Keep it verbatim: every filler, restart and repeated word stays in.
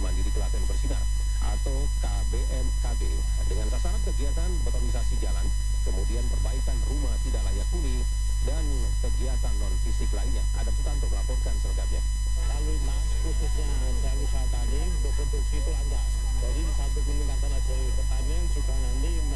Mandiri Klaten Bersinar atau K B M K B dengan sasaran kegiatan betonisasi jalan, kemudian perbaikan rumah tidak layak huni, dan kegiatan non-fisik lainnya. Ada Putanto melaporkan selengkapnya. Lalu lintas khususnya jalur selatan ini untuk produksi itu lancar. Jadi di satu peningkatan hasil pertanian juga nanti